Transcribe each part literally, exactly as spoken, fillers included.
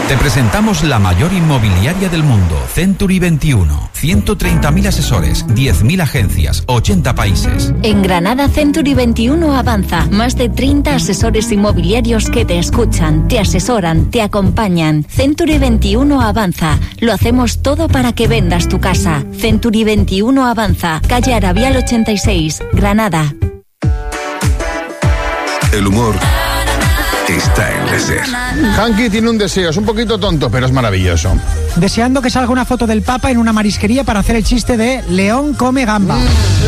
Te presentamos la mayor inmobiliaria del mundo, Century veintiuno. ciento treinta mil asesores, diez mil agencias, ochenta países. En Granada, Century veintiuno avanza. Más de treinta asesores inmobiliarios que te escuchan, te asesoran, te acompañan. Century veintiuno avanza. Lo hacemos todo para que vendas tu casa. Century veintiuno avanza. Calle Arabial ochenta y seis, Granada. El humor está en la SER. Hanky tiene un deseo, es un poquito tonto, pero es maravilloso. Deseando que salga una foto del Papa en una marisquería para hacer el chiste de León come gamba.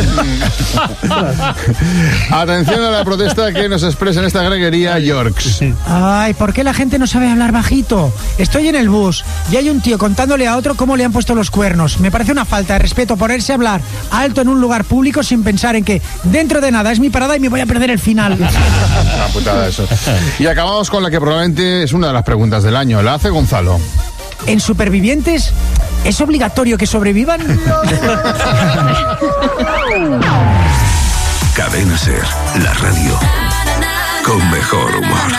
Atención a la protesta que nos expresa en esta greguería Yorks. Ay, ¿por qué la gente no sabe hablar bajito? Estoy en el bus y hay un tío contándole a otro cómo le han puesto los cuernos. Me parece una falta de respeto ponerse a hablar alto en un lugar público sin pensar en que dentro de nada es mi parada y me voy a perder el final. Una putada eso. Y acabamos con la que probablemente es una de las preguntas del año. La hace Gonzalo. ¿En Supervivientes es obligatorio que sobrevivan? Cadena SER, la radio con mejor humor.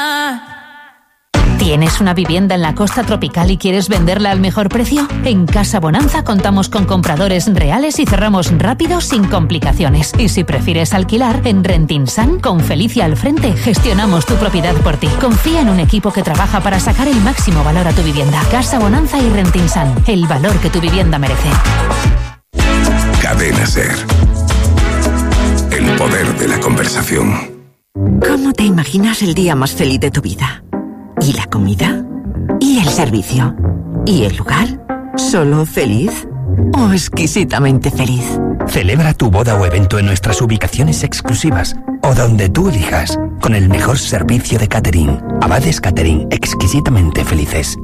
¿Tienes una vivienda en la costa tropical y quieres venderla al mejor precio? En Casa Bonanza contamos con compradores reales y cerramos rápido sin complicaciones. Y si prefieres alquilar, en Rentinsan, con Felicia al frente, gestionamos tu propiedad por ti. Confía en un equipo que trabaja para sacar el máximo valor a tu vivienda. Casa Bonanza y Rentinsan, el valor que tu vivienda merece. Cadena SER, el poder de la conversación. ¿Cómo te imaginas el día más feliz de tu vida? ¿Y la comida? ¿Y el servicio? ¿Y el lugar? ¿Solo feliz? ¿O exquisitamente feliz? Celebra tu boda o evento en nuestras ubicaciones exclusivas o donde tú elijas, con el mejor servicio de catering. Abades Catering, exquisitamente felices.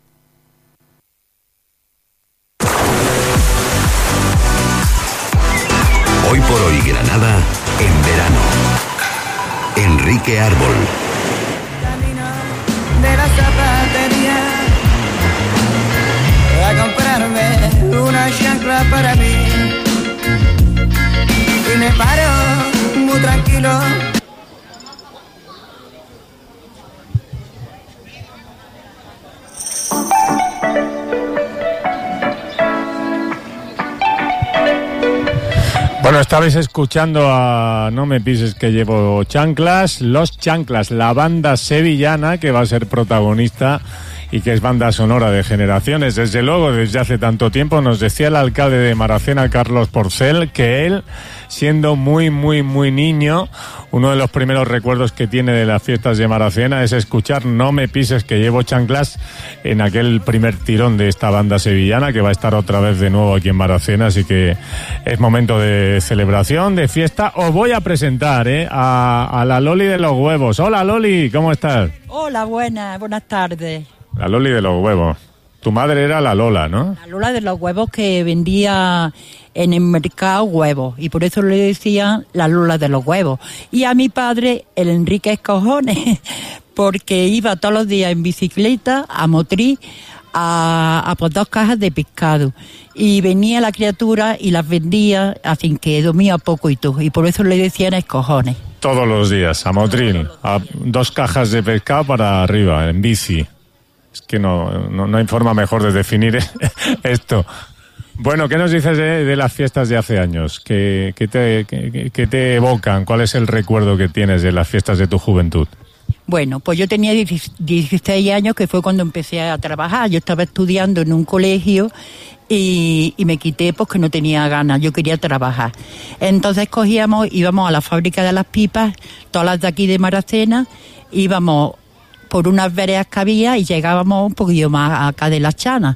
Hoy por hoy Granada en verano. Enrique Árbol. De la zapatería a comprarme una chancla para mí y me paro muy tranquilo. Bueno, estabais escuchando a No me pises que llevo chanclas, Los Chanclas, la banda sevillana que va a ser protagonista y que es banda sonora de generaciones. Desde luego, desde hace tanto tiempo, nos decía el alcalde de Maracena, Carlos Porcel, que él, siendo muy, muy, muy niño, uno de los primeros recuerdos que tiene de las fiestas de Maracena es escuchar No me pises que llevo chanclas en aquel primer tirón de esta banda sevillana, que va a estar otra vez de nuevo aquí en Maracena, así que es momento de celebración, de fiesta. Os voy a presentar ¿eh? a, a la Loli de los huevos. Hola Loli, ¿cómo estás? Hola, buenas, buenas tardes. La Loli de los huevos. Tu madre era la Lola, ¿no? La Lola de los huevos que vendía en el mercado huevos y por eso le decían la Lola de los huevos. Y a mi padre, el Enrique Escojones, porque iba todos los días en bicicleta a Motril a, a por dos cajas de pescado. Y venía la criatura y las vendía, así que dormía poco y todo. Y por eso le decían Escojones. Todos los días, a Motril, a dos cajas de pescado para arriba, en bici. Es que no, no, no hay forma mejor de definir esto. Bueno, ¿qué nos dices de, de las fiestas de hace años? ¿Qué, qué, te, qué, qué te evocan? ¿Cuál es el recuerdo que tienes de las fiestas de tu juventud? Bueno, pues yo tenía dieciséis años, que fue cuando empecé a trabajar. Yo estaba estudiando en un colegio y, y me quité porque no tenía ganas, yo quería trabajar. Entonces cogíamos, íbamos a la fábrica de las pipas, todas las de aquí de Maracena, íbamos por unas veredas que había y llegábamos un poquillo más acá de Las Chanas.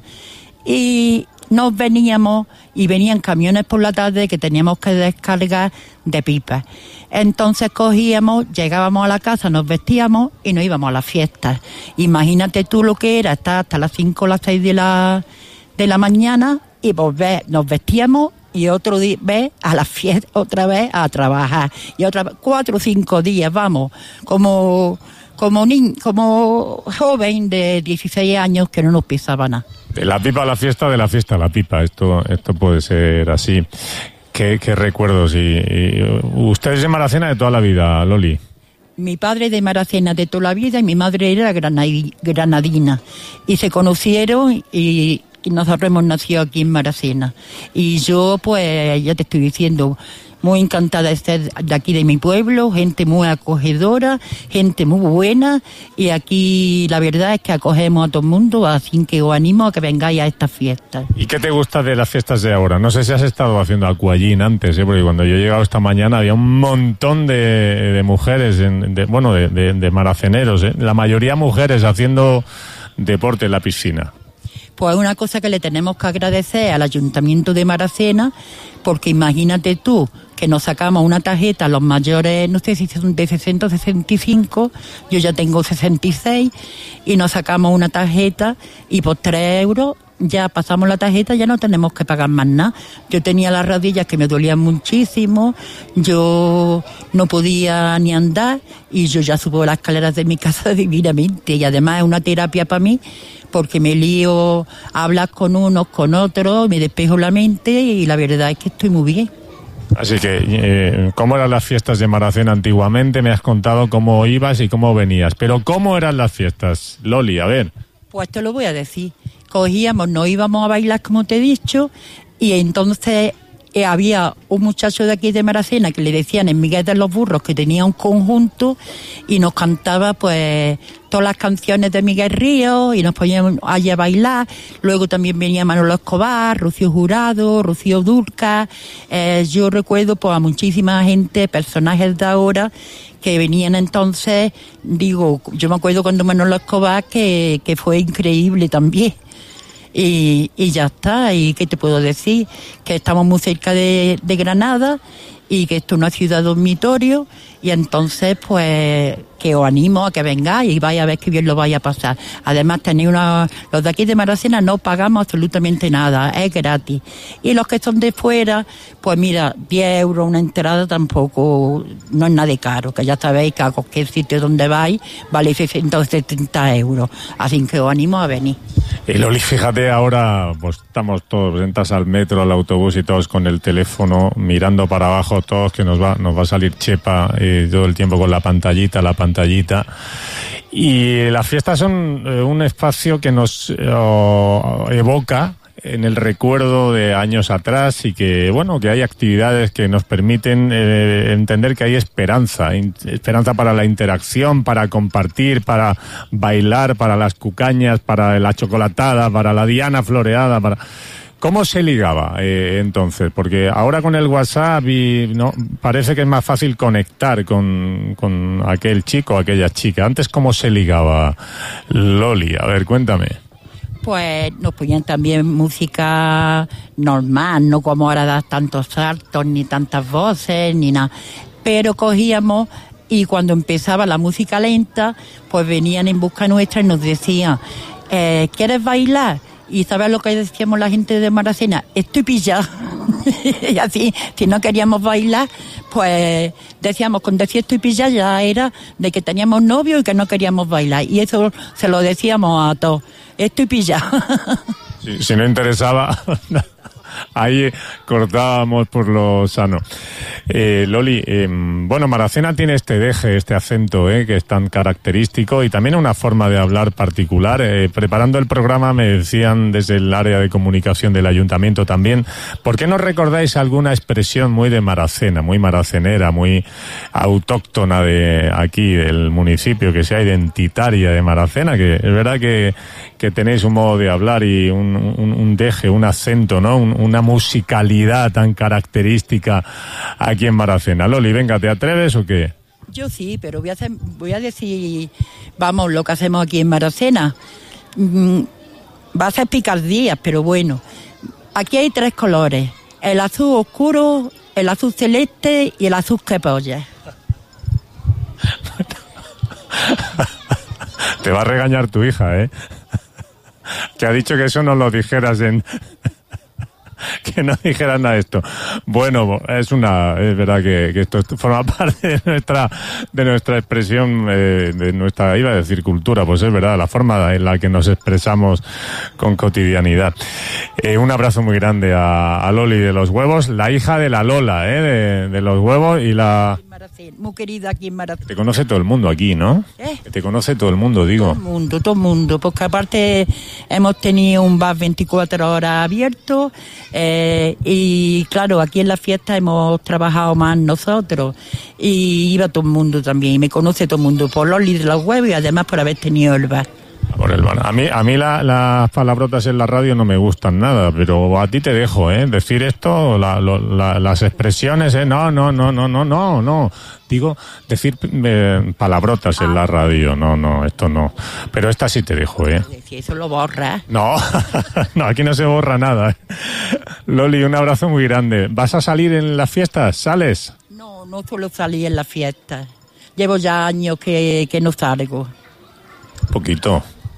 Y nos veníamos, y venían camiones por la tarde que teníamos que descargar de pipas. Entonces cogíamos, llegábamos a la casa, nos vestíamos y nos íbamos a las fiestas. Imagínate tú lo que era, estar hasta las cinco o las seis de la, de la mañana y volver, nos vestíamos y otro día ve a la fiesta otra vez a trabajar. Y otra vez, cuatro o cinco días, vamos, como... Como, ni, como joven de dieciséis años que no nos pisaba nada. De la pipa a la fiesta, de la fiesta a la pipa. Esto esto puede ser así. ¿Qué, qué recuerdos? Y, y, ¿Usted es de Maracena de toda la vida, Loli? mi padre de Maracena de toda la vida y mi madre era granadi- granadina. Y se conocieron y, y nosotros hemos nacido aquí en Maracena. Y yo, pues, ya te estoy diciendo, muy encantada de estar de aquí de mi pueblo, gente muy acogedora, gente muy buena, y aquí la verdad es que acogemos a todo el mundo, así que os animo a que vengáis a estas fiestas. ¿Y qué te gusta de las fiestas de ahora? No sé si has estado haciendo aquagym antes, ¿eh? Porque cuando yo he llegado esta mañana había un montón de, de mujeres, en, de, bueno, de, de, de maraceneros, ¿eh? La mayoría mujeres haciendo deporte en la piscina. Pues es una cosa que le tenemos que agradecer al Ayuntamiento de Maracena, porque imagínate tú que nos sacamos una tarjeta, los mayores, no sé si son de sesenta o sesenta y cinco, yo ya tengo sesenta y seis, y nos sacamos una tarjeta y por tres euros ya pasamos la tarjeta, ya no tenemos que pagar más nada. Yo tenía las rodillas que me dolían muchísimo, yo no podía ni andar y yo ya subo las escaleras de mi casa divinamente, y además es una terapia para mí, porque me lío a hablar con unos, con otros, me despejo la mente y la verdad es que estoy muy bien. Así que, eh, ¿cómo eran las fiestas de Maracena antiguamente? Me has contado cómo ibas y cómo venías, pero ¿cómo eran las fiestas, Loli? A ver. Pues te lo voy a decir. Cogíamos, nos íbamos a bailar, como te he dicho, y entonces eh, había un muchacho de aquí de Maracena que le decían en Miguel de los Burros, que tenía un conjunto y nos cantaba pues todas las canciones de Miguel Ríos y nos poníamos allí a bailar. Luego también venía Manolo Escobar, Rocío Jurado, Rocío Dúrcal. Eh, yo recuerdo pues a muchísima gente, personajes de ahora, que venían entonces. Digo, yo me acuerdo cuando Manolo Escobar, que, que fue increíble también. Y, y ya está. ¿Y qué te puedo decir? Que estamos muy cerca de, de Granada y que esto es una ciudad dormitorio, y entonces pues que os animo a que vengáis y vaya a ver qué bien lo vaya a pasar. Además tenéis una, los de aquí de Maracena no pagamos absolutamente nada, es gratis. Y los que son de fuera, pues mira, diez euros una entrada tampoco, no es nada de caro, que ya sabéis que a cualquier sitio donde vais vale sesenta o setenta euros, así que os animo a venir. Y Loli, fíjate, ahora pues estamos todos, entras al metro, al autobús y todos con el teléfono mirando para abajo, todos que nos va nos va a salir chepa eh, todo el tiempo con la pantallita, la pantallita. Y las fiestas son eh, un espacio que nos eh, evoca en el recuerdo de años atrás, y que, bueno, que hay actividades que nos permiten eh, entender que hay esperanza, in, esperanza para la interacción, para compartir, para bailar, para las cucañas, para la chocolatada, para la diana floreada, para... ¿Cómo se ligaba eh, entonces? Porque ahora con el WhatsApp y, no, parece que es más fácil conectar con, con aquel chico o aquella chica. Antes, ¿cómo se ligaba, Loli? A ver, cuéntame. Pues nos ponían también música normal, no como ahora das tantos saltos, ni tantas voces, ni nada. Pero cogíamos, y cuando empezaba la música lenta, pues venían en busca nuestra y nos decían, eh, ¿quieres bailar? Y ¿sabes lo que decíamos la gente de Maracena? Estoy pillada. Y así, si no queríamos bailar, pues decíamos, con decir estoy pillada ya era de que teníamos novio y que no queríamos bailar. Y eso se lo decíamos a todos. Estoy pillada. Si, si no interesaba, ahí cortábamos por lo sano. Eh, Loli, eh, bueno, Maracena tiene este deje, este acento, eh, que es tan característico, y también una forma de hablar particular. Eh, preparando el programa me decían desde el área de comunicación del ayuntamiento también, ¿por qué no recordáis alguna expresión muy de Maracena, muy maracenera, muy autóctona de aquí, del municipio, que sea identitaria de Maracena? Que es verdad que, que tenéis un modo de hablar y un, un, un deje, un acento, ¿no? Un, una musicalidad tan característica aquí en Maracena. Loli, venga, ¿te atreves o qué? Yo sí, pero voy a, hacer, voy a decir, vamos, lo que hacemos aquí en Maracena. Mm, va a ser picardías, pero bueno. Aquí hay tres colores: el azul oscuro, el azul celeste y el azul que polla. Te va a regañar tu hija, ¿eh? Que ha dicho que eso no lo dijeras en... que no dijeran nada de esto. Bueno, es una, es verdad que, que esto forma parte de nuestra, de nuestra expresión, eh, de nuestra, iba a decir cultura, pues es verdad, la forma en la que nos expresamos con cotidianidad. Eh, un abrazo muy grande a, a Loli de los Huevos, la hija de la Lola, eh, de, de los Huevos, y la... Maracena, muy querida aquí en Maracena. Te conoce todo el mundo aquí, ¿no? ¿Eh? Te conoce todo el mundo, digo. Todo el mundo, todo el mundo, porque aparte hemos tenido un bar veinticuatro horas abierto eh, y claro, aquí en la fiesta hemos trabajado más nosotros y iba todo el mundo también, y me conoce todo el mundo por los de los huevos y además por haber tenido el bar. Por el bar. A mí, a mí la, las palabrotas en la radio no me gustan nada, pero a ti te dejo, ¿eh? Decir esto, la, lo, la, las expresiones, ¿eh? No, no, no, no, no, no, no. Digo, decir eh, palabrotas en la radio, no, no, esto no. Pero esta sí te dejo, ¿eh? Si eso lo borra. No, no, aquí no se borra nada. Loli, un abrazo muy grande. ¿Vas a salir en las fiestas? ¿Sales? No, no suelo salir en la fiesta. Llevo ya años que, que no salgo. Poquito.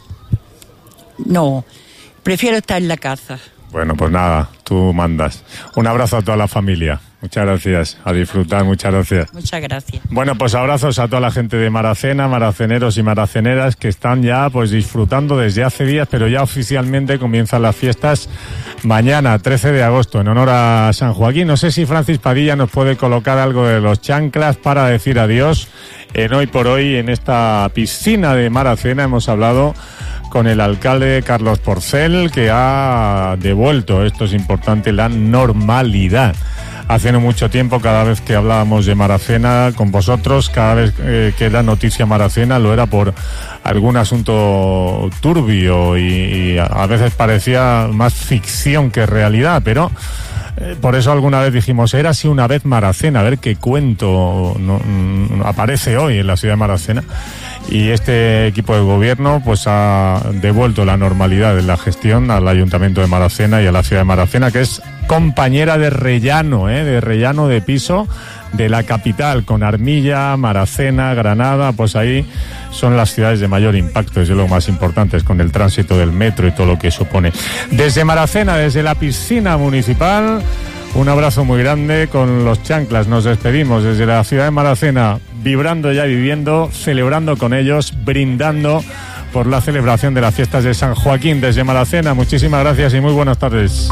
No, prefiero estar en la casa. Bueno, pues nada, tú mandas. Un abrazo a toda la familia. Muchas gracias. A disfrutar, muchas gracias. Muchas gracias. Bueno, pues abrazos a toda la gente de Maracena, maraceneros y maraceneras que están ya pues disfrutando desde hace días, pero ya oficialmente comienzan las fiestas mañana, trece de agosto, en honor a San Joaquín. No sé si Francis Padilla nos puede colocar algo de los chanclas para decir adiós. En Hoy por Hoy, en esta piscina de Maracena, hemos hablado con el alcalde Carlos Porcel, que ha devuelto, esto es importante, la normalidad. Hace no mucho tiempo, cada vez que hablábamos de Maracena con vosotros, cada vez eh, que era noticia Maracena, lo era por algún asunto turbio y, y a veces parecía más ficción que realidad, pero eh, por eso alguna vez dijimos, era así una vez Maracena, a ver qué cuento no, no, aparece hoy en la ciudad de Maracena. Y este equipo de gobierno pues ha devuelto la normalidad en la gestión al Ayuntamiento de Maracena y a la ciudad de Maracena, que es compañera de rellano, ¿eh? de rellano de piso de la capital, con Armilla, Maracena, Granada, pues ahí son las ciudades de mayor impacto, es de lo más importante, con el tránsito del metro y todo lo que supone. Desde Maracena, desde la piscina municipal, un abrazo muy grande con los chanclas. Nos despedimos desde la ciudad de Maracena, vibrando ya, viviendo, celebrando con ellos, brindando por la celebración de las fiestas de San Joaquín desde Maracena. Muchísimas gracias y muy buenas tardes.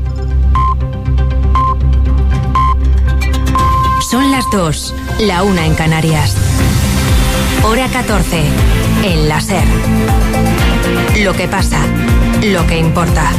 Son las dos, la una en Canarias. Hora catorce, en la SER. Lo que pasa, lo que importa.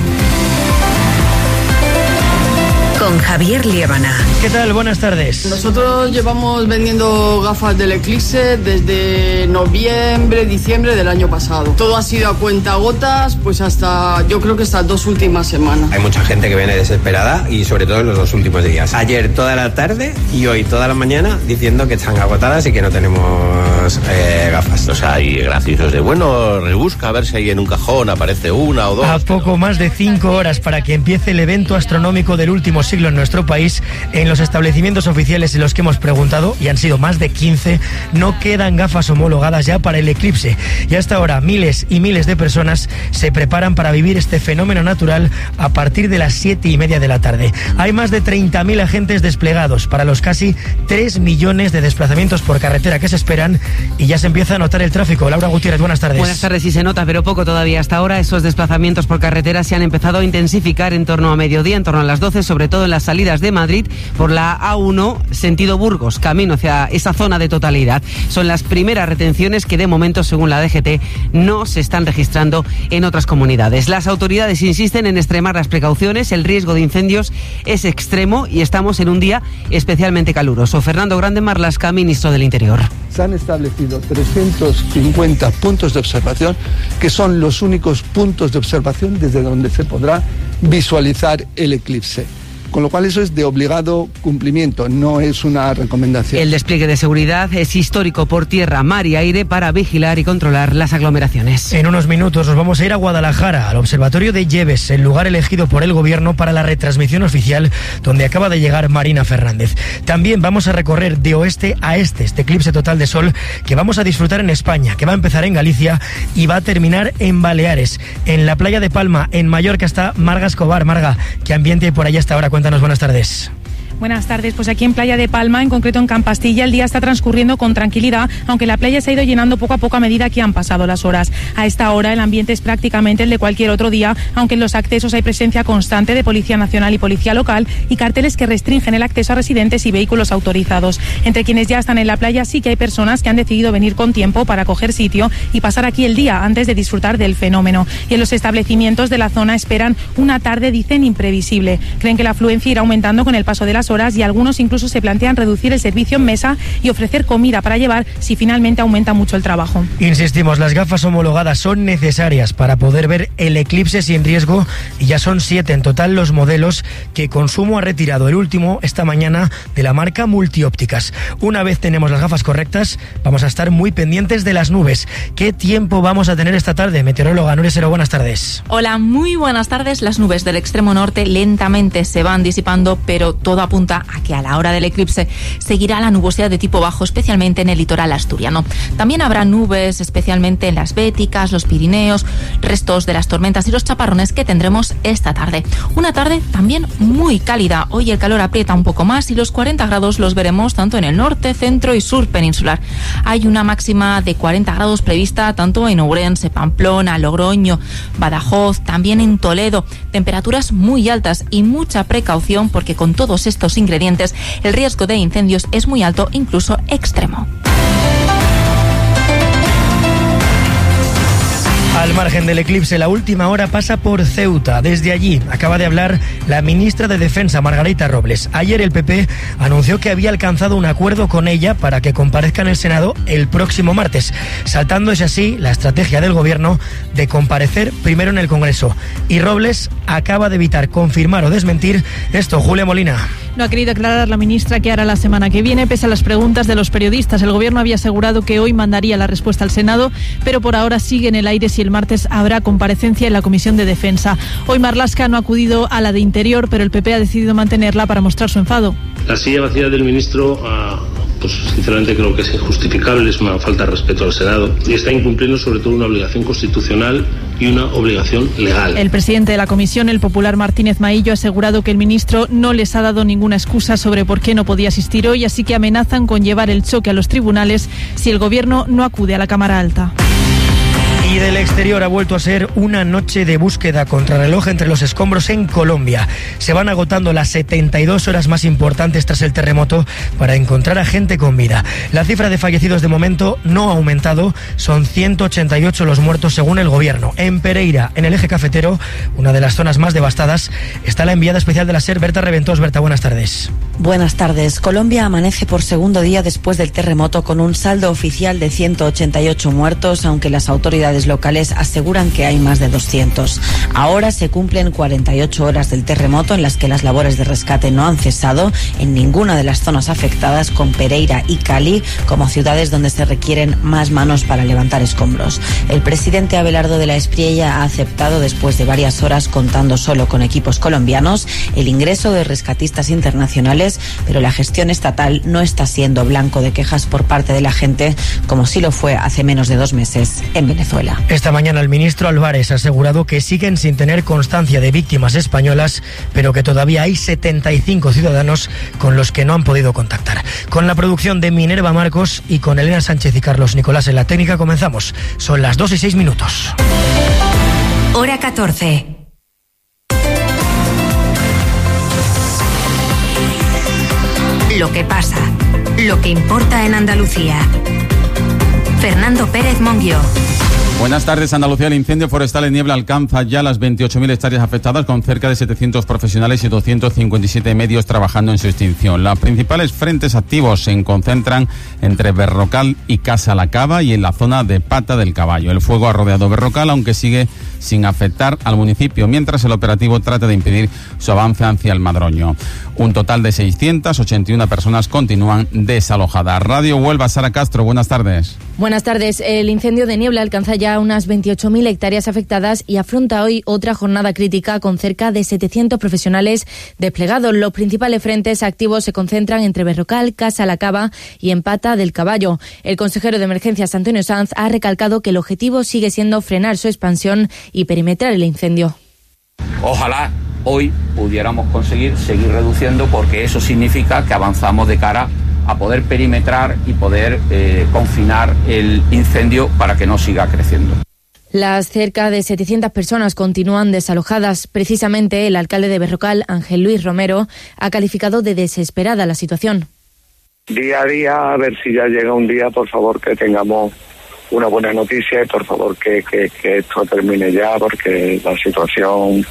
Con Javier Liébana. ¿Qué tal? Buenas tardes. Nosotros llevamos vendiendo gafas del Eclipse desde noviembre, diciembre del año pasado. Todo ha sido a cuentagotas, pues hasta, yo creo que estas dos últimas semanas. Hay mucha gente que viene desesperada y sobre todo en los dos últimos días. Ayer toda la tarde y hoy toda la mañana diciendo que están agotadas y que no tenemos eh, gafas. O sea, hay graciosos de, bueno, rebusca a ver si ahí en un cajón aparece una o dos. A poco más de cinco horas para que empiece el evento astronómico del último siglo en nuestro país, en los establecimientos oficiales en los que hemos preguntado, y han sido más de quince, no quedan gafas homologadas ya para el eclipse. Y hasta ahora miles y miles de personas se preparan para vivir este fenómeno natural a partir de las siete y media de la tarde. Hay más de treinta mil agentes desplegados para los casi tres millones de desplazamientos por carretera que se esperan, y ya se empieza a notar el tráfico. Laura Gutiérrez, buenas tardes. Buenas tardes, sí se nota, pero poco todavía. Hasta ahora esos desplazamientos por carretera se han empezado a intensificar en torno a mediodía, en torno a las doce, sobre todo en las salidas de Madrid por la A uno, sentido Burgos, camino hacia esa zona de totalidad. Son las primeras retenciones que de momento, según la D G T, no se están registrando en otras comunidades. Las autoridades insisten en extremar las precauciones, el riesgo de incendios es extremo y estamos en un día especialmente caluroso. Fernando Grande Marlaska, ministro del Interior. Se han establecido trescientos cincuenta puntos de observación, que son los únicos puntos de observación desde donde se podrá visualizar el eclipse. Con lo cual eso es de obligado cumplimiento, no es una recomendación. El despliegue de seguridad es histórico por tierra, mar y aire para vigilar y controlar las aglomeraciones. En unos minutos nos vamos a ir a Guadalajara, al Observatorio de Lleves, el lugar elegido por el Gobierno para la retransmisión oficial, donde acaba de llegar Marina Fernández. También vamos a recorrer de oeste a este, este eclipse total de sol que vamos a disfrutar en España, que va a empezar en Galicia y va a terminar en Baleares. En la playa de Palma, en Mallorca, está Marga Escobar. Marga, ¿qué ambiente hay por allá hasta ahora? Cuéntanos, buenas tardes. Buenas tardes. Pues aquí en Playa de Palma, en concreto en Campastilla, el día está transcurriendo con tranquilidad, aunque la playa se ha ido llenando poco a poco a medida que han pasado las horas. A esta hora el ambiente es prácticamente el de cualquier otro día, aunque en los accesos hay presencia constante de Policía Nacional y Policía Local y carteles que restringen el acceso a residentes y vehículos autorizados. Entre quienes ya están en la playa sí que hay personas que han decidido venir con tiempo para coger sitio y pasar aquí el día antes de disfrutar del fenómeno. Y en los establecimientos de la zona esperan una tarde, dicen, imprevisible. Creen que la afluencia irá aumentando con el paso de las horas y algunos incluso se plantean reducir el servicio en mesa y ofrecer comida para llevar si finalmente aumenta mucho el trabajo. Insistimos, las gafas homologadas son necesarias para poder ver el eclipse sin riesgo y ya son siete en total los modelos que Consumo ha retirado. El último esta mañana de la marca Multiópticas. Una vez tenemos las gafas correctas, vamos a estar muy pendientes de las nubes. ¿Qué tiempo vamos a tener esta tarde? Meteoróloga Nuria Sero, buenas tardes. Hola, muy buenas tardes. Las nubes del extremo norte lentamente se van disipando, pero todo apunta a que a la hora del eclipse seguirá la nubosidad de tipo bajo, especialmente en el litoral asturiano. También habrá nubes, especialmente en las Béticas, los Pirineos, restos de las tormentas y los chaparrones que tendremos esta tarde. Una tarde también muy cálida. Hoy el calor aprieta un poco más y los cuarenta grados los veremos tanto en el norte, centro y sur peninsular. Hay una máxima de cuarenta grados prevista tanto en Ourense, Pamplona, Logroño, Badajoz, también en Toledo. Temperaturas muy altas y mucha precaución porque con todos estos ingredientes el riesgo de incendios es muy alto, incluso extremo. Al margen del eclipse, la última hora pasa por Ceuta. Desde allí acaba de hablar la ministra de Defensa, Margarita Robles. Ayer el P P anunció que había alcanzado un acuerdo con ella para que comparezca en el Senado el próximo martes, saltándose así la estrategia del gobierno de comparecer primero en el Congreso. Y Robles acaba de evitar confirmar o desmentir esto. Julia Molina. No ha querido aclarar la ministra qué hará la semana que viene, pese a las preguntas de los periodistas. El gobierno había asegurado que hoy mandaría la respuesta al Senado, pero por ahora sigue en el aire si el martes habrá comparecencia en la Comisión de Defensa. Hoy Marlaska no ha acudido a la de Interior, pero el P P ha decidido mantenerla para mostrar su enfado. La silla vacía del ministro, pues sinceramente creo que es injustificable, es una falta de respeto al Senado y está incumpliendo sobre todo una obligación constitucional y una obligación legal. El presidente de la comisión, el popular Martínez Maillo, ha asegurado que el ministro no les ha dado ninguna excusa sobre por qué no podía asistir hoy, así que amenazan con llevar el choque a los tribunales si el gobierno no acude a la Cámara Alta. Y del exterior ha vuelto a ser una noche de búsqueda contrarreloj entre los escombros en Colombia. Se van agotando las setenta y dos horas más importantes tras el terremoto para encontrar a gente con vida. La cifra de fallecidos de momento no ha aumentado, son ciento ochenta y ocho los muertos según el gobierno. En Pereira, en el eje cafetero, una de las zonas más devastadas, está la enviada especial de la SER, Berta Reventós. Berta, buenas tardes. Buenas tardes. Colombia amanece por segundo día después del terremoto con un saldo oficial de ciento ochenta y ocho muertos, aunque las autoridades locales aseguran que hay más de doscientos. Ahora se cumplen cuarenta y ocho horas del terremoto en las que las labores de rescate no han cesado en ninguna de las zonas afectadas, con Pereira y Cali como ciudades donde se requieren más manos para levantar escombros. El presidente Abelardo de la Espriella ha aceptado, después de varias horas contando solo con equipos colombianos, el ingreso de rescatistas internacionales, pero la gestión estatal no está siendo blanco de quejas por parte de la gente, como sí lo fue hace menos de dos meses en Venezuela. Esta mañana el ministro Álvarez ha asegurado que siguen sin tener constancia de víctimas españolas, pero que todavía hay setenta y cinco ciudadanos con los que no han podido contactar. Con la producción de Minerva Marcos y con Elena Sánchez y Carlos Nicolás en la técnica comenzamos. Son las dos y seis minutos. Hora catorce. Lo que pasa, lo que importa en Andalucía. Fernando Pérez Monguió. Buenas tardes, Andalucía. El incendio forestal en Niebla alcanza ya las veintiocho mil hectáreas afectadas, con cerca de setecientos profesionales y doscientos cincuenta y siete medios trabajando en su extinción. Los principales frentes activos se concentran entre Berrocal y Casa La Cava y en la zona de Pata del Caballo. El fuego ha rodeado Berrocal, aunque sigue sin afectar al municipio, mientras el operativo trata de impedir su avance hacia el Madroño. Un total de seiscientas ochenta y una personas continúan desalojadas. Radio Huelva, Sara Castro, buenas tardes. Buenas tardes. El incendio de Niebla alcanza ya unas veintiocho mil hectáreas afectadas y afronta hoy otra jornada crítica con cerca de setecientos profesionales desplegados. Los principales frentes activos se concentran entre Berrocal, Casa La Cava y en Pata del Caballo. El consejero de Emergencias, Antonio Sanz, ha recalcado que el objetivo sigue siendo frenar su expansión y perimetrar el incendio. Ojalá hoy pudiéramos conseguir seguir reduciendo, porque eso significa que avanzamos de cara a poder perimetrar y poder eh, confinar el incendio para que no siga creciendo. Las cerca de setecientas personas continúan desalojadas. Precisamente el alcalde de Berrocal, Ángel Luis Romero, ha calificado de desesperada la situación. Día a día, a ver si ya llega un día, por favor, que tengamos una buena noticia y por favor que, que, que esto termine ya, porque la situación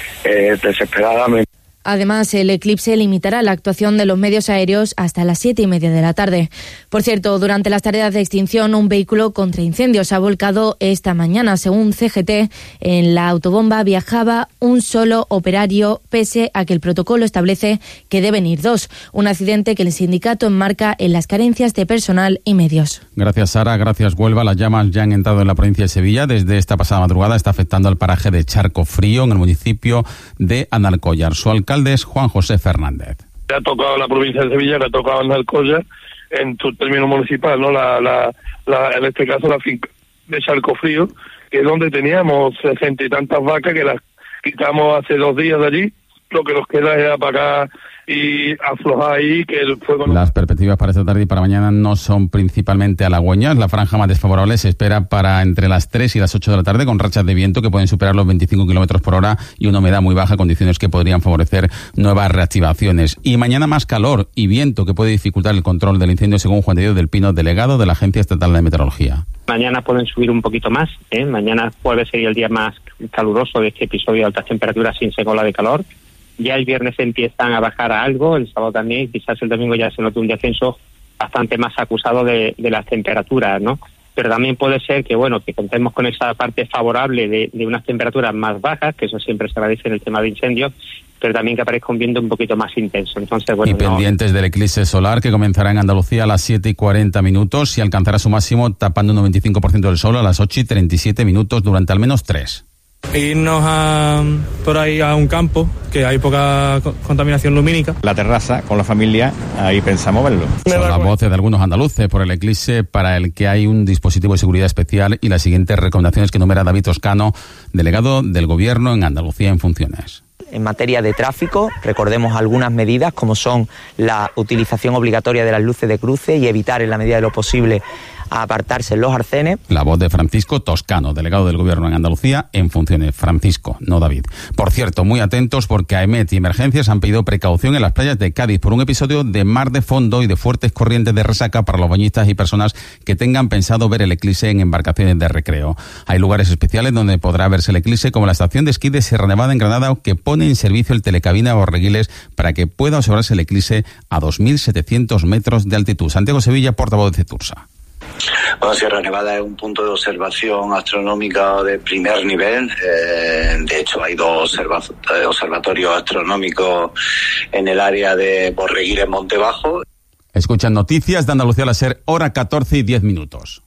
es desesperada. Además, el eclipse limitará la actuación de los medios aéreos hasta las siete y media de la tarde. Por cierto, durante las tareas de extinción, un vehículo contra incendios ha volcado esta mañana. Según C G T, en la autobomba viajaba un solo operario, pese a que el protocolo establece que deben ir dos. Un accidente que el sindicato enmarca en las carencias de personal y medios. Gracias, Sara. Gracias, Huelva. Las llamas ya han entrado en la provincia de Sevilla. Desde esta pasada madrugada está afectando al paraje de Charco Frío, en el municipio de Analcollar. Su alcalde es Juan José Fernández. Le ha tocado a la provincia de Sevilla, le ha tocado a Analcollar, en su término municipal, ¿no? La, la, la, en este caso la finca de Charco Frío, que es donde teníamos sesenta y tantas vacas que las quitamos hace dos días de allí. Lo que nos queda es apagar y aflojar ahí, que el fuego... No... Las perspectivas para esta tarde y para mañana no son principalmente halagüeñas. La franja más desfavorable se espera para entre las tres y las ocho de la tarde, con rachas de viento que pueden superar los veinticinco kilómetros por hora y una humedad muy baja, condiciones que podrían favorecer nuevas reactivaciones. Y mañana más calor y viento que puede dificultar el control del incendio, según Juan de Dios del Pino, delegado de la Agencia Estatal de Meteorología. Mañana pueden subir un poquito más, ¿eh? Mañana jueves sería el día más caluroso de este episodio de altas temperaturas sin ola de calor. Ya el viernes empiezan a bajar a algo, el sábado también, quizás el domingo ya se note un descenso bastante más acusado de, de las temperaturas, ¿no? Pero también puede ser que, bueno, que contemos con esa parte favorable de, de unas temperaturas más bajas, que eso siempre se agradece en el tema de incendios, pero también que aparezca un viento un poquito más intenso. Entonces, bueno, y pendientes no... del eclipse solar, que comenzará en Andalucía a las siete y cuarenta minutos y alcanzará su máximo tapando un noventa y cinco por ciento del sol a las ocho y treinta y siete minutos durante al menos tres. Irnos a, por ahí a un campo, que hay poca contaminación lumínica. La terraza, con la familia, ahí pensamos verlo. Son las voces de algunos andaluces por el eclipse, para el que hay un dispositivo de seguridad especial y las siguientes recomendaciones que enumera David Toscano, delegado del Gobierno en Andalucía en funciones. En materia de tráfico, recordemos algunas medidas como son la utilización obligatoria de las luces de cruce y evitar en la medida de lo posible apartarse en los arcenes. La voz de Francisco Toscano, delegado del Gobierno en Andalucía en funciones. Francisco, no David. Por cierto, muy atentos porque AEMET y Emergencias han pedido precaución en las playas de Cádiz por un episodio de mar de fondo y de fuertes corrientes de resaca para los bañistas y personas que tengan pensado ver el eclipse en embarcaciones de recreo. Hay lugares especiales donde podrá verse el eclipse, como la estación de esquí de Sierra Nevada en Granada, que pone en servicio el telecabina Borreguiles para que pueda observarse el eclipse a dos mil setecientos metros de altitud. Santiago Sevilla, portavoz de CETURSA. Bueno, Sierra Nevada es un punto de observación astronómica de primer nivel. Eh, de hecho, hay dos observa- observatorios astronómicos en el área de Borreguiles Montebajo. Escuchan noticias de Andalucía a la SER, hora catorce y diez minutos.